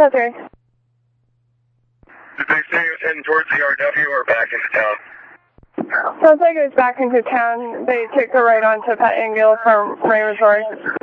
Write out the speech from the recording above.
10-3. Did they say he was heading towards the RW or back into town? Sounds like it was back into town. They took a right onto Pat Angill from Ray Resort.